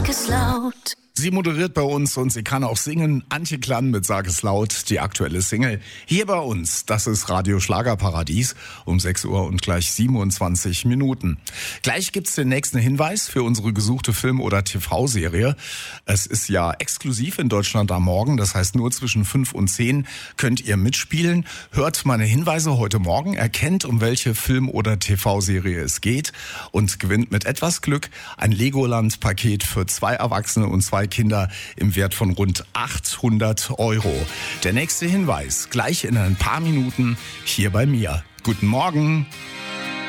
Sag es laut. Sie moderiert bei uns und sie kann auch singen. Antje Klann mit Sag es laut, die aktuelle Single. Hier bei uns, das ist Radio Schlagerparadies um 6 Uhr und gleich 27 Minuten. Gleich gibt's den nächsten Hinweis für unsere gesuchte Film- oder TV-Serie. Es ist ja exklusiv in Deutschland am Morgen, das heißt nur zwischen 5 und 10 könnt ihr mitspielen. Hört meine Hinweise heute Morgen, erkennt, um welche Film- oder TV-Serie es geht und gewinnt mit etwas Glück ein Legoland-Paket für 2 Erwachsene und 2 Kinder im Wert von rund 800 Euro. Der nächste Hinweis gleich in ein paar Minuten hier bei mir. Guten Morgen.